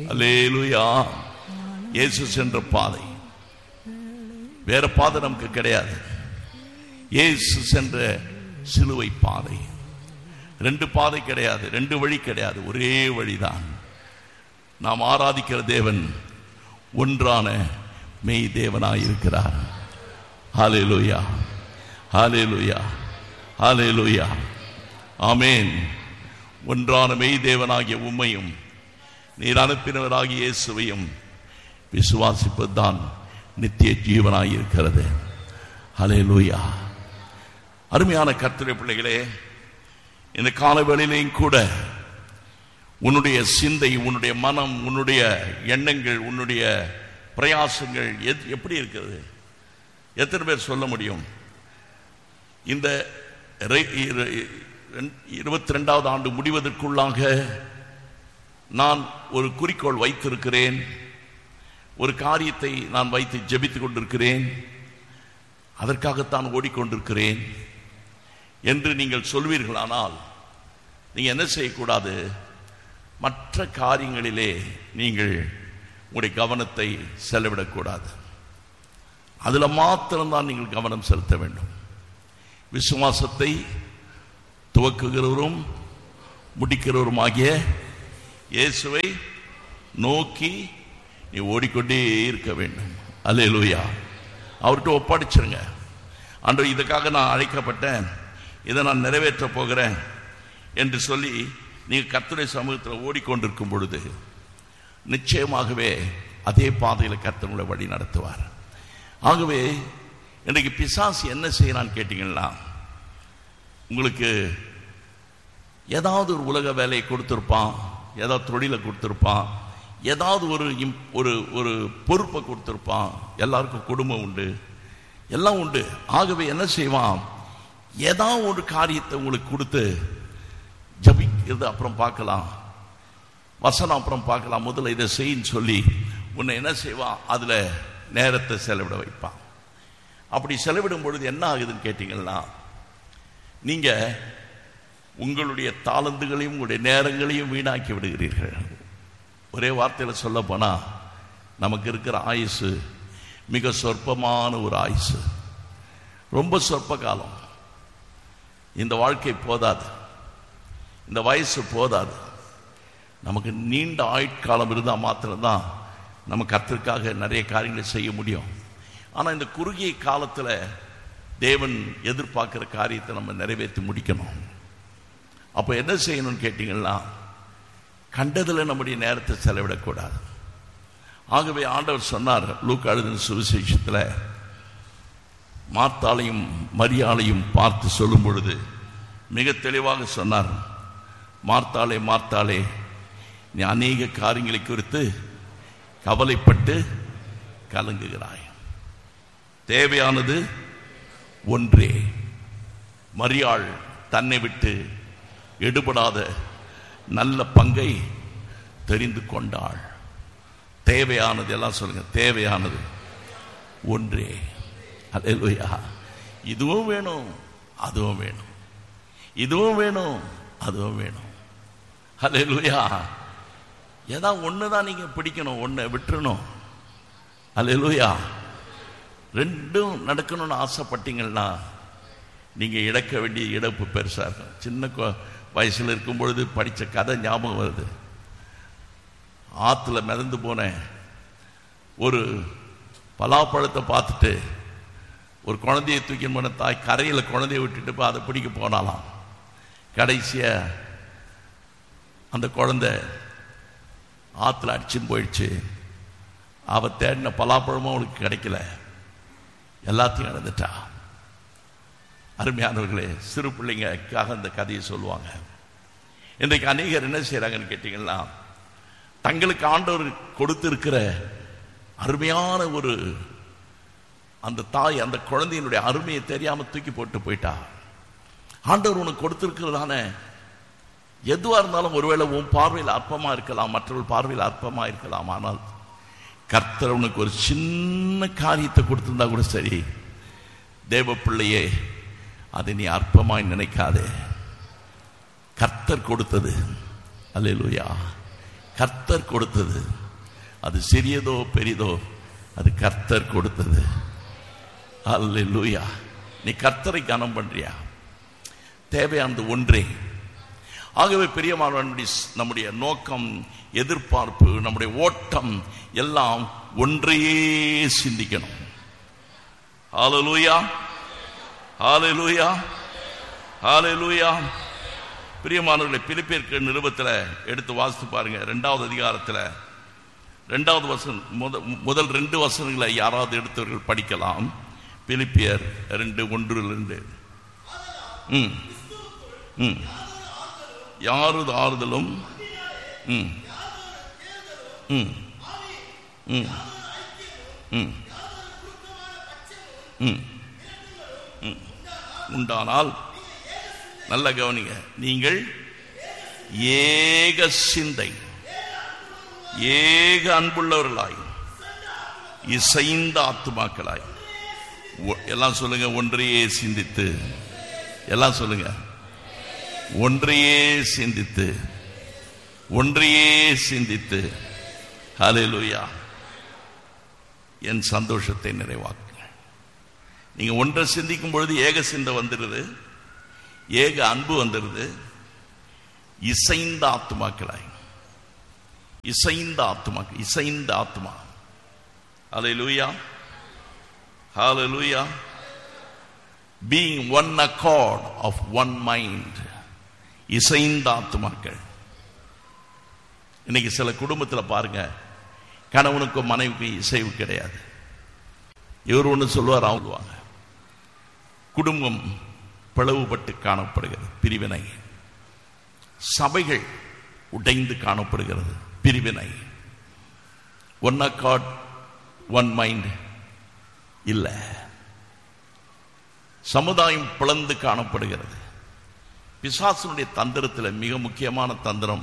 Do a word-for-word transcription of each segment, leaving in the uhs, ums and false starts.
அல்லேலூயா. இயேசு சென்ற பாதை வேற பாதை நமக்கு கிடையாது. இயேசு சென்ற சிலுவை பாதை. ரெண்டு பாதை கிடையாது, ரெண்டு வழி கிடையாது, ஒரே வழிதான். நாம் ஆராதிக்கிற தேவன் ஒன்றான மெய் தேவனாய் இருக்கிறார். ஹல்லேலூயா, ஹல்லேலூயா, ஹல்லேலூயா, ஆமென். ஒன்றான மெய் தேவனாகிய உம்மையும் நீர் அனுப்பினவராகிய இயேசுவையும் விசுவாசிப்பதுதான் நித்திய ஜீவனாய் இருக்கிறது. ஹல்லேலூயா. அருமையான கர்த்தருடைய பிள்ளைகளே, இந்த காலவேளையிலேயும் கூட உன்னுடைய சிந்தை, உன்னுடைய மனம், உன்னுடைய எண்ணங்கள், உன்னுடைய பிரயாசங்கள் எப்படி இருக்கிறது? எத்தனை பேர் சொல்ல முடியும்? இந்த இருபத்தி ரெண்டாவது ஆண்டு முடிவதற்குள்ளாக நான் ஒரு குறிக்கோள் வைத்திருக்கிறேன், ஒரு காரியத்தை நான் வைத்து ஜெபித்துக் கொண்டிருக்கிறேன், அதற்காகத்தான் ஓடிக்கொண்டிருக்கிறேன் என்று நீங்கள் சொல்வீர்களானால் நீங்கள் என்ன செய்யக்கூடாது? மற்ற காரியங்களிலே நீங்கள் உங்களுடைய கவனத்தை செலவிடக்கூடாது. அதில் மாத்திரம்தான் நீங்கள் கவனம் செலுத்த வேண்டும். விசுவாசத்தை துவக்குகிறவரும் முடிக்கிறவருமாகிய இயேசுவை நோக்கி நீ ஓடிக்கொண்டே இருக்க வேண்டும். அல்லேலூயா. அவர்கிட்ட ஒப்படைச்சிருங்க. ஆண்டவரே, இதுக்காக நான் அழைக்கப்பட்டேன், இதை நான் நிறைவேற்ற போகிறேன் என்று சொல்லி நீங்கள் கர்த்தருடைய சமூகத்தில் ஓடிக்கொண்டிருக்கும் பொழுது நிச்சயமாகவே அதே பாதையில் கர்த்தர் உங்களை வழி நடத்துவார். ஆகவே இன்றைக்கு பிசாசு என்ன செய்யறான்னு கேட்டீங்கன்னா, உங்களுக்கு ஏதாவது ஒரு உலக வேலையை கொடுத்துருப்பான், ஏதாவது தொழிலை கொடுத்துருப்பான், ஏதாவது ஒரு ஒரு ஒரு பொறுப்பை கொடுத்துருப்பான். எல்லாருக்கும் குடும்பம் உண்டு, எல்லாம் உண்டு. ஆகவே என்ன செய்வான்? ஏதாவது ஒரு காரியத்தை உங்களுக்கு கொடுத்து ஜபிக்கிறது அப்புறம் பார்க்கலாம், வசனம் அப்புறம் பார்க்கலாம், முதல்ல இதை செய்யின்னு சொல்லி உன்னை என்ன செய்வான்? அதில் நேரத்தை செலவிட வைப்பான். அப்படி செலவிடும் பொழுது என்ன ஆகுதுன்னு கேட்டீங்கன்னா, நீங்கள் உங்களுடைய தாளந்துகளையும் உங்களுடைய நேரங்களையும் வீணாக்கி விடுகிறீர்கள். ஒரே வார்த்தையில் சொல்ல போனால் நமக்கு இருக்கிற ஆயுசு மிக சொற்பமான ஒரு ஆயுசு, ரொம்ப சொற்ப காலம். இந்த வாழ்க்கை போதாது, இந்த வயசு போதாது. நமக்கு நீண்ட ஆயுட்காலம் இருந்தால் மாத்திரம்தான் நம்ம கர்த்தருக்காக நிறைய காரியங்களை செய்ய முடியும். ஆனால் இந்த குறுகிய காலத்தில் தேவன் எதிர்பார்க்கிற காரியத்தை நம்ம நிறைவேற்றி முடிக்கணும். அப்போ என்ன செய்யணும்னு கேட்டீங்கன்னா, கண்டதில் நம்முடைய நேரத்தை செலவிடக்கூடாது. ஆகவே ஆண்டவர் சொன்னார், லூக்கா எழுதின சுவிசேஷத்தில் மார்த்தாளையும் மரியாளையும் பார்த்து சொல்லும் பொழுது மிக தெளிவாக சொன்னார், மார்த்தாளே மார்த்தாளே, நீ அநேக காரியங்களை குறித்து கவலைப்பட்டு கலங்குகிறாய், தேவையானது ஒன்றே. மரியாள் தன்னை விட்டு எடுபடாத நல்ல பங்கை தெரிந்து கொண்டாள். தேவையானது, எல்லாம் சொல்லுங்க, தேவையானது ஒன்றே. அல்லேலூயா. இதுவும் வேணும், அதுவும் வேணும், இதுவும் வேணும், அதுவும் வேணும். அல்லேலூயா. ஏதாவது ஒன்று தான் நீங்கள் பிடிக்கணும், ஒன்றை விட்டுறணும். அல்லேலூயா. ரெண்டும் நடக்கணும்னு ஆசைப்பட்டீங்கன்னா நீங்கள் இழக்க வேண்டிய இழப்பு பெருசாக இருக்கும். சின்ன வயசில் இருக்கும் பொழுது படித்த கதை ஞாபகம் வருது. ஆற்றுல மிதந்து போன ஒரு பலாப்பழத்தை பார்த்துட்டு ஒரு குழந்தையை தூக்கி போன தாய் கரையில் குழந்தைய விட்டுட்டு போய் அதை பிடிக்க போனாலாம். கடைசியாக அந்த குழந்தை ஆற்றுல அடிச்சுன்னு போயிடுச்சு. அவள் தேடின பலாப்பழமும் அவளுக்கு கிடைக்கல, எல்லாத்தையும் இழந்துட்டா. அருமையானவர்களே, சிறு பிள்ளைங்களுக்காக அந்த கதையை சொல்லுவாங்க. இன்றைக்கு அநேகர் என்ன செய்கிறாங்கன்னு கேட்டீங்கன்னா, தங்களுக்கு ஆண்டவர் கொடுத்திருக்கிற அருமையான ஒரு அந்த தாய் அந்த குழந்தையினுடைய அருமையை தெரியாமல் தூக்கி போட்டு போயிட்டா. ஆண்டவர் உனக்கு கொடுத்திருக்கிறதான எதுவாக இருந்தாலும் ஒருவேளை உன் பார்வையில் அற்பமாக இருக்கலாம், மற்றவர்கள் பார்வையில் அற்பமாக இருக்கலாம். ஆனால் கர்த்தர் உனக்கு ஒரு சின்ன காரியத்தை கொடுத்திருந்தா கூட சரி, தேவ பிள்ளையே, அதை நீ அற்பமாய் நினைக்காதே. கர்த்தர் கொடுத்தது, அல்லேலூயா, கர்த்தர் கொடுத்தது. அது சிறியதோ பெரியதோ அது கர்த்தர் கொடுத்தது. அல்லேலூயா. நீ கர்த்தரை கனம் பண்றியா? தேவையானது ஒன்றே. ஆகவே பிரியமானவர்களுடைய நம்முடைய நோக்கம், எதிர்பார்ப்பு, நம்முடைய ஓட்டம் எல்லாம் ஒன்றையே சிந்திக்கணும். ஹல்லேலூயா, ஹல்லேலூயா, ஹல்லேலூயா. பிரியமானவர்களை, பிலிப்பியர் நிருபத்தில் எடுத்து வாசித்து பாருங்க. இரண்டாவது அதிகாரத்தில் இரண்டாவது வசனம், முதல் ரெண்டு வசனங்களை யாராவது எடுத்தவர்கள் படிக்கலாம். பிலிப்பியர் ரெண்டு ஒன்று ரெண்டு. ம் ம் யாரது ஆறுதலும் ம் ம் ம் ம் ம் ம் உண்டானால், நல்ல கவனிங்க, நீங்கள் ஏக சிந்தை, ஏக அன்புள்ளவர்களாய், இசைந்த ஆத்துமாக்களாய், எல்லாம் சொல்லுங்க, ஒன்றையே சிந்தித்து, எல்லாம் சொல்லுங்க, ஒன்றையே சிந்தித்து, ஒன்றையே சிந்தித்து, ஹல்லேலூயா, என் சந்தோஷத்தை நிறைவாக்குங்க. நீங்க ஒன்றை சிந்திக்கும் பொழுது ஏக சிந்தை வந்துடுது, ஏக அன்பு வந்துடுது. இசைந்த ஆத்துமாக்களாய், இசைந்த ஆத்துமாக்கள், இசைந்த ஆத்துமா. ஹல்லேலூயா, ஹல்லேலூயா. Being one accord of one mind, இசைந்த ஆத்துமாக்கள். இன்னைக்கு சில குடும்பத்தில் பாருங்க, கணவனுக்கும் மனைவிக்கும் இசைவு கிடையாது. இவர் ஒன்று சொல்லுவார், அவங்க சொல்லுவாங்க. குடும்பம் பிளவுபட்டு காணப்படுகிறது, பிரிவினை. சபைகள் உடைந்து காணப்படுகிறது, பிரிவினை. ஒன் அக்கார்ட், ஒன் மைண்ட் இல்லை. சமுதாயம் பிளந்து காணப்படுகிறது. பிசாசுனுடைய தந்திரத்தில் மிக முக்கியமான தந்திரம்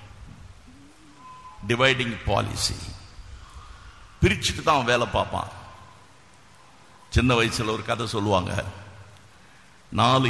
டிவைடிங் பாலிசி. பிரிச்சுட்டு தான் வேலை பார்ப்பான். சின்ன வயசுல ஒரு கதை சொல்லுவாங்க. நாலு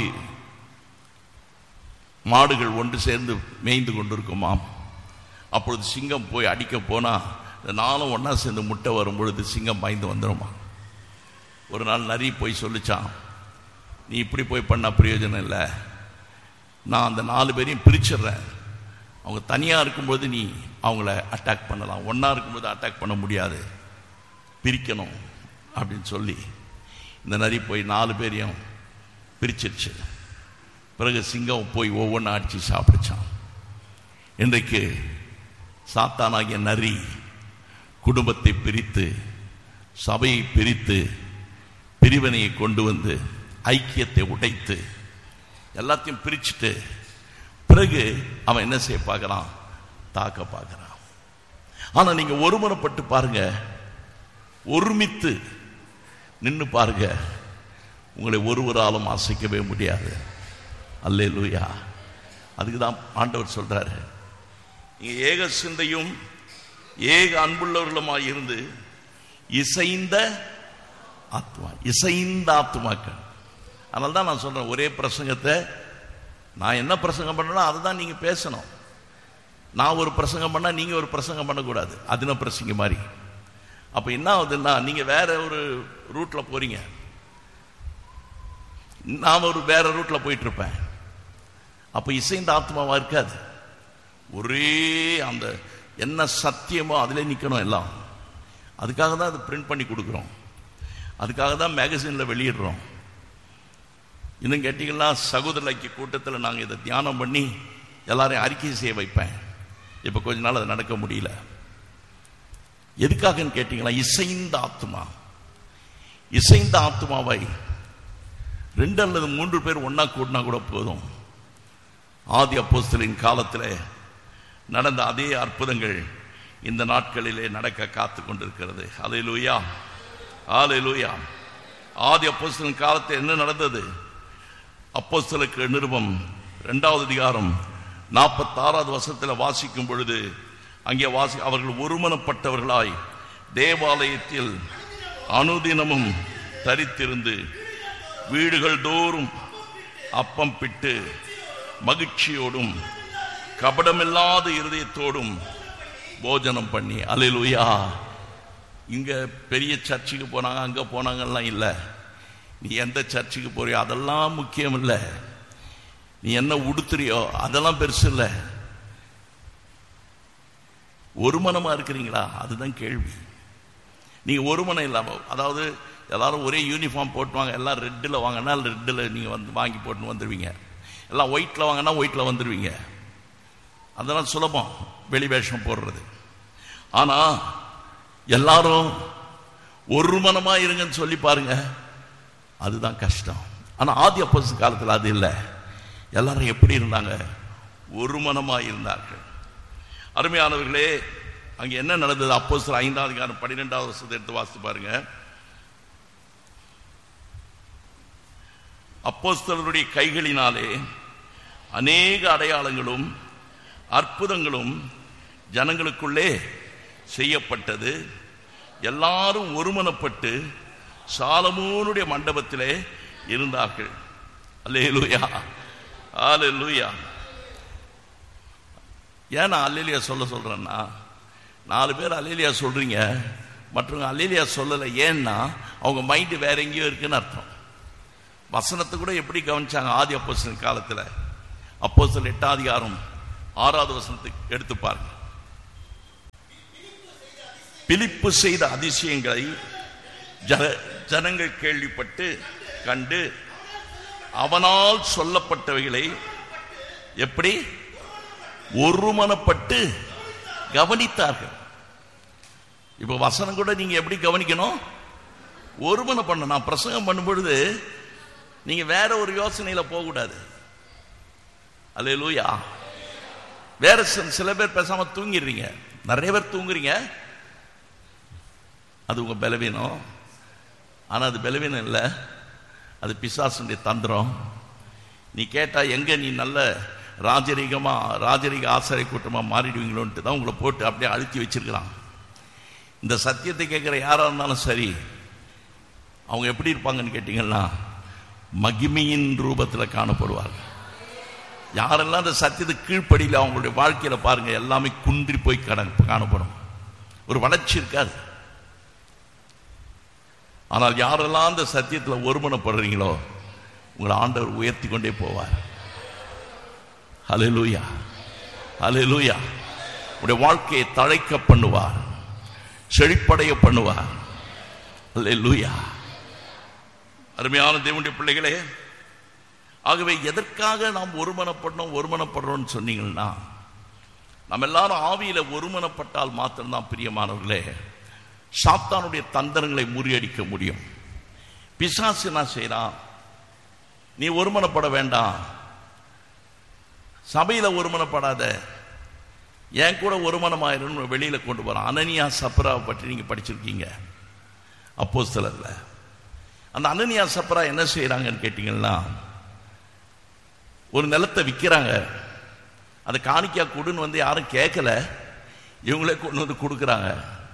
மாடுகள் ஒன்று சேர்ந்து மேய்ந்து கொண்டிருக்குமாம். அப்பொழுது சிங்கம் போய் அடிக்க போனா, நாளும் ஒன்னா சேர்ந்து முட்டை வரும் பொழுது சிங்கம் பயந்து வந்துடுமா. ஒரு நாள் நரி போய் சொல்லிச்சான், நீ இப்படி போய் பண்ண பிரயோஜனம் இல்லை, நான் அந்த நாலு பேரையும் பிரிச்சிடுறேன். அவங்க தனியாக இருக்கும்போது நீ அவங்கள அட்டாக் பண்ணலாம், ஒன்றா இருக்கும்போது அட்டாக் பண்ண முடியாது, பிரிக்கணும் அப்படின்னு சொல்லி இந்த நரி போய் நாலு பேரையும் பிரிச்சிருச்சு. பிறகு சிங்கம் போய் ஒவ்வொன்றா அடித்து சாப்பிடுச்சான். இன்றைக்கு சாத்தானாகிய நரி குடும்பத்தை பிரித்து, சபையை பிரித்து, பிரிவினையை கொண்டு வந்து, ஐக்கியத்தை உடைத்து, எல்லாத்தையும் பிரிச்சுட்டு பிறகு அவன் என்ன செய்ய பார்க்கிறான்? தாக்க பார்க்கிறான். ஆனா நீங்க ஒருமுறைப்பட்டு பாருங்க, ஒருமித்து நின்று பாருங்க, உங்களை ஒருவராலும் அசைக்கவே முடியாது. அல்லேலூயா. அதுக்கு தான் ஆண்டவர் சொல்றாரு, நீங்க ஏக சிந்தையும் ஏக அன்புள்ளவர்களுமாய் இருந்து இசைந்த ஆத்மா, இசைந்த ஆத்மாக்கள். அதனால தான் நான் சொல்றேன், ஒரே பிரசங்கத்தை நான் என்ன பிரசங்கம் பண்ணணும் அதை தான் நீங்க பேசணும். நான் ஒரு பிரசங்கம் பண்ணா நீங்க ஒரு பிரசங்கம் பண்ணக்கூடாது, அதுன பிரசங்க மாதிரி. அப்ப என்ன ஆகுதுன்னா, நீங்க வேற ஒரு ரூட்ல போறீங்க, நான் ஒரு வேற ரூட்ல போயிட்டு இருப்பேன். அப்ப இசைந்த ஆத்மாவா இருக்காது. ஒரே அந்த என்ன சத்தியமோ அதிலே நிக்கணும் எல்லாம். அதுக்காக தான் அதை பிரிண்ட் பண்ணி கொடுக்குறோம், அதுக்காக தான் மேகசின்ல வெளியிடுறோம். இன்னும் கேட்டீங்கன்னா, சகோதர ஐக்கிய கூட்டத்தில் நாங்கள் இதை தியானம் பண்ணி எல்லாரையும் அறிக்கை செய்ய வைப்பேன். இப்போ கொஞ்ச நாள் அது நடக்க முடியல. எதுக்காகன்னு கேட்டீங்களா? இசைந்த ஆத்மா. இசைந்த ஆத்மாவை ரெண்டு அல்லது மூன்று பேர் ஒன்னா கூட்டினா கூட போதும். ஆதி அப்போஸ்தலரின் காலத்தில் நடந்த அதே அற்புதங்கள் இந்த நாட்களிலே நடக்க காத்து கொண்டிருக்கிறது. ஹல்லேலூயா, ஹல்லேலூயா. ஆதி அப்போஸ்தலரின் காலத்தில் என்ன நடந்தது? அப்போஸ்தலருக்கு நிருபம் இரண்டாவது அதிகாரம் நாற்பத்தி ஆறாவது வசனத்தில் வாசிக்கும் பொழுது, அங்கே வாசி அவர்கள் ஒருமனப்பட்டவர்களாய் தேவாலயத்தில் அனுதினமும் தரித்திருந்து வீடுகள் தோறும் அப்பம் பிட்டு மகிழ்ச்சியோடும் கபடமில்லாத இருதயத்தோடும் போஜனம் பண்ணி. அல்லேலூயா. இங்க பெரிய சர்ச்சுக்கு போனாங்க, அங்க போனாங்கலாம் இல்லை. நீ எந்த சர்ச்சுக்கு போறியோ அதெல்லாம் முக்கியம் இல்லை. நீ என்ன உடுத்துறியோ அதெல்லாம் பெருசு இல்லை. ஒரு மனமா இருக்கிறீங்களா அதுதான் கேள்வி. நீங்க ஒரு மனம் இல்லாம, அதாவது எல்லாரும் ஒரே யூனிஃபார்ம் போட்டுவாங்க, எல்லாம் ரெட்டில் வாங்கினா ரெட்டில் நீங்க வந்து வாங்கி போட்டு வந்துடுவீங்க, எல்லாம் ஒயிட்ல வாங்கினா ஒயிட்ல வந்துடுவீங்க. அதெல்லாம் சுலபம் வெளி வேஷம் போடுறது. ஆனா எல்லாரும் ஒரு மனமா இருங்கன்னு சொல்லி பாருங்க, அதுதான் கஷ்டம். ஆனா ஆதி அப்போஸ்தலர் காலத்தில் அது இல்லை. எல்லாரும் எப்படி இருந்தாங்க? ஒரு மனமா இருந்தார்கள். அருமையானவர்களே, அங்க என்ன நடந்தது? அப்போஸ்தலர் ஐந்தாவது அதிகாரம் பன்னிரெண்டாவது வசனத்தை எடுத்து வாசித்து பாருங்க. அப்போஸ்தலருடைய கைகளினாலே அநேக அடையாளங்களும் அற்புதங்களும் ஜனங்களுக்குள்ளே செய்யப்பட்டது. எல்லாரும் ஒருமனப்பட்டு சாலமோனுடைய மண்டபத்திலே இருந்தார்கள். அல்லேலூயா, அல்லேலூயா. ஏன் நான் அல்லேலூயா சொல்ல சொல்றேன்னா, நாலு பேர் அல்லேலூயா சொல்றீங்க, மற்றவங்க அல்லேலூயா சொல்லலை. ஏன்னா அவங்க மைண்டு வேற எங்கேயோ இருக்குன்னு அர்த்தம். வசனத்தை கூட எப்படி கவனிச்சாங்க ஆதி அப்போஸ்தலர் காலத்துல? அப்போஸ்தலர் எட்டாம் அதிகாரம் ஆறாவது வசனத்தை எடுத்து பாருங்க. பிலிப்பு செய்த அதிசயங்களை ஜனங்கள் கேள்விப்பட்டு கண்டு அவனால் சொல்லப்பட்டவைகளை எப்படி ஒருமனப்பட்டு கவனித்தார்கள். இப்ப வசனம் கூட நீங்க எப்படி கவனிக்கணும்? ஒருமன பண்ண. நான் பிரசங்கம் பண்ணும் பொழுது நீங்க வேற ஒரு யோசனையில போக கூடாது. அல்லேலூயா. வேற சில பேர் பேசாம தூங்கிடுறீங்க, நிறைய பேர் தூங்குறீங்க. அது உங்க பலவீனம். ஆனா அது பலவீனம் இல்லை, அது பிசாசுடைய தந்திரம். நீ கேட்டா எங்க நீ நல்ல ராஜரீகமா ராஜரீக ஆசாரிய கூட்டமா மாறிடுவீங்களோன்ட்டு தான் உங்களை போட்டு அப்படியே அழுத்தி வச்சிருக்கிறான். இந்த சத்தியத்தை கேட்கிற யாரா இருந்தாலும் சரி, அவங்க எப்படி இருப்பாங்கன்னு கேட்டீங்கன்னா மகிமையின் ரூபத்தில் காணப்படுவார்கள். யாரெல்லாம் அந்த சத்தியத்தை கீழ்ப்படியில் அவங்களுடைய வாழ்க்கையில பாருங்க, எல்லாமே குன்றி போய் காணப்படும். ஒரு வளர்ச்சி இருக்காது. ஆனால் யாரெல்லாம் அந்த சத்தியத்தில் ஒருமனப்படுறீங்களோ உங்களை ஆண்டவர் உயர்த்தி கொண்டே போவார். அல்லேலூயா, அல்லேலூயா. உங்களுடைய வாழ்க்கையை தழைக்க பண்ணுவார், செழிப்படைய பண்ணுவார். அல்லேலூயா. அருமையான தேவனுடைய பிள்ளைகளே, ஆகவே எதற்காக நாம் ஒருமனப்படணும் ஒருமனப்படுறோம்னு சொன்னீங்கன்னா, நம்ம எல்லாரும் ஆவியில ஒருமனப்பட்டால் மாத்திரம்தான் பிரியமானவர்களே சாத்தானுடைய தந்திரங்களை முறியடிக்க முடியும். பிசாசு என்ன செய்யறான்? நீ ஒருமனப்பட வேண்டாம், சபையில ஒருமனப்படாத, என் கூட ஒருமனமாயிரும் வெளியில கொண்டு போறான். அனனியா சப்ராவை பற்றி நீங்க படிச்சிருக்கீங்க அப்போஸ்தலர்ல. அந்த அனனியா சப்ரா என்ன செய்யறாங்கன்னு கேட்டீங்கன்னா, ஒரு நிலத்தை விற்கிறாங்க. அதை காணிக்கா கொடுன்னு வந்து யாரும் கேட்கல, இவங்களே கொண்டு வந்து கொடுக்குறாங்க.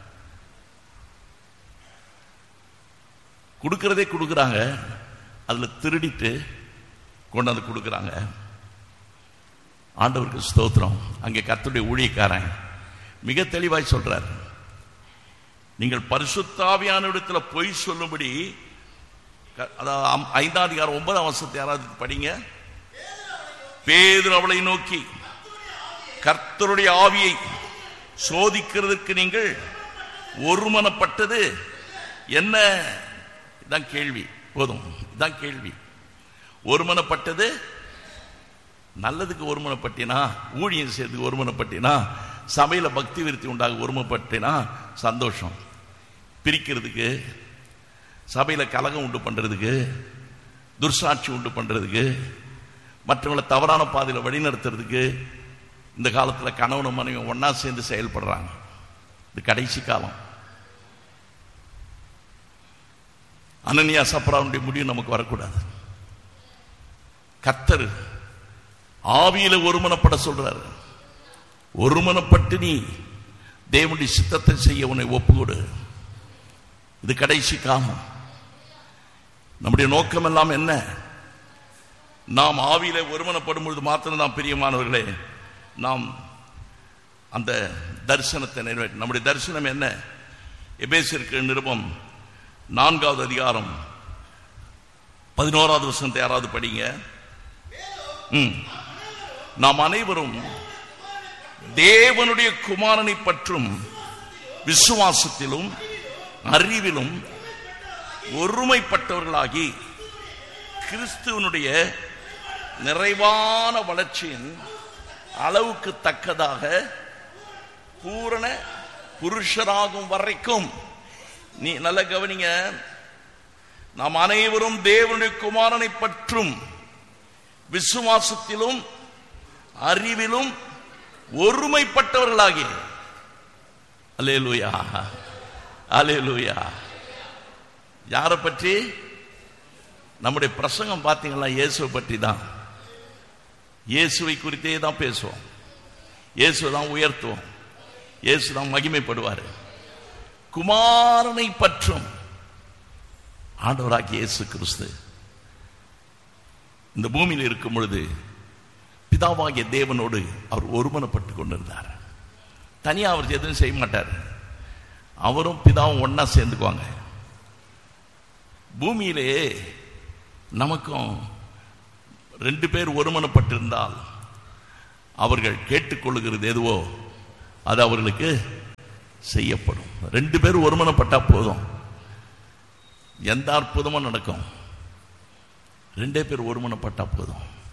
கொடுக்கறதே கொடுக்குறாங்க, அதுல திருடிட்டு கொண்டாந்து கொடுக்குறாங்க. ஆண்டவருக்கு ஸ்தோத்திரம். அங்கே கர்த்தருடைய ஊழியக்காரன் மிக தெளிவாய் சொல்றார், நீங்கள் பரிசுத்த ஆவியானவரிடத்தில் பொய் சொல்லும்படி, அதாவது ஐந்தாம் அதிகாரம் ஒன்பதாம் வசனத்தை யாராவது படிங்க. பேதுரு அவளை நோக்கி, கர்த்தருடைய ஆவியை சோதிக்கிறதுக்கு நீங்கள் ஒருமனப்பட்டது என்ன? இதான் கேள்வி. போதும், இதான் கேள்வி. ஒருமனப்பட்டது நல்லதுக்கு ஒருமனப்பட்டினா, ஊழியம் செய்யறதுக்கு ஒருமனப்பட்டினா, சபையில பக்தி விருத்தி உண்டாக ஒருமனப்பட்டினா சந்தோஷம். பிரிக்கிறதுக்கு, சபையில கலகம் உண்டு பண்றதுக்கு, துர்சாட்சி உண்டு பண்றதுக்கு, மற்றவங்களை தவறான பாதையில் வழிநடத்துறதுக்கு இந்த காலத்தில் கணவனும் மனைவி ஒன்னா சேர்ந்து செயல்படுறாங்க. இது கடைசி காலம். அனனியா சப்ராவுடைய முடிவு நமக்கு வரக்கூடாது. கர்த்தர் ஆவியில ஒருமனப்பட சொல்றாரு. ஒருமனப்பட்டு நீ தேவனுடைய சித்தத்தை செய்ய உன்னை ஒப்புக்கொடு. இது கடைசி காலம். நம்முடைய நோக்கம் எல்லாம் என்ன? நாம் ஆவியில ஒருமனப்படும் பொழுது மாத்திரம் தான் பிரியமானவர்களே நாம் அந்த தரிசனத்தை நிறைவேற்ற. நம்முடைய தரிசனம் என்ன? எபேசியருக்கு நிருபம் நான்காவது அதிகாரம் பதினோராவது வசனத்தை யாராவது படிங்க. ம் நாம் அனைவரும் தேவனுடைய குமாரனை பற்றும் விசுவாசத்திலும் அறிவிலும் ஒருமைப்பட்டவர்களாகி கிறிஸ்துவனுடைய நிறைவான வளர்ச்சியின் அளவுக்கு தக்கதாக பூரண புருஷராகும் வரைக்கும். நீ நல்ல கவனிங்க, நாம் அனைவரும் தேவனுடைய குமாரனை பற்றும் விசுவாசத்திலும் அறிவிலும் ஒருமைப்பட்டவர்களாகி. அல்லேலூயா, அல்லேலூயா. யாரை பற்றி? நம்முடைய பிரசங்கம் பார்த்தீங்களா? இயேசுவை பற்றி தான். இயேசுவை குறித்தே தான் பேசுவோம். இயேசு தான் உயர்த்துவோம். இயேசு தான் மகிமைப்படுவார். குமாரனை பற்றும் ஆண்டவராகிய இயேசு கிறிஸ்து இந்த பூமியில் இருக்கும் பொழுது பிதாவாகிய தேவனோடு அவர் ஒருமனப்பட்டு கொண்டிருந்தார். தனியாக அவர் எதுவும் செய்ய மாட்டார். அவரும் பிதாவும் ஒன்னா சேர்ந்துக்குவாங்க. பூமியிலே நமக்கும் ரெண்டு பேர் ஒருமனப்பட்டிருந்தால் அவர்கள் கேட்டுக்கொள்ளுகிறது எதுவோ அது அவர்களுக்கு செய்யப்படும். ரெண்டு பேர் ஒருமனப்பட்டா போதும், எந்த அற்புதமும் நடக்கும். ரெண்டே பேர் ஒருமனப்பட்டா போதும்.